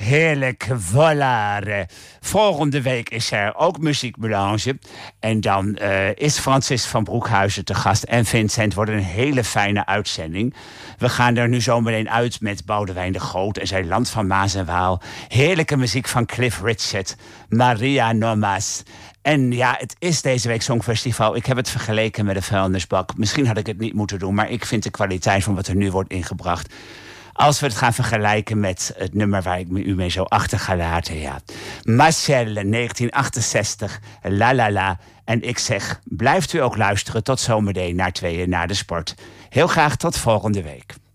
Heerlijk, voilà. Volgende week is er ook muziekmelange. En dan is Francis van Broekhuizen te gast. En Vincent, wordt een hele fijne uitzending. We gaan er nu zo meteen uit met Boudewijn de Groot en zijn Land van Maas en Waal. Heerlijke muziek van Cliff Richard, Maria Normas. En ja, het is deze week Songfestival. Ik heb het vergeleken met de vuilnisbak. Misschien had ik het niet moeten doen, maar ik vind de kwaliteit van wat er nu wordt ingebracht. Als we het gaan vergelijken met het nummer waar ik u mee zo achter ga laten, ja. Marcel, 1968, La La La. En ik zeg, blijft u ook luisteren tot zometeen naar 2 uur na de sport. Heel graag tot volgende week.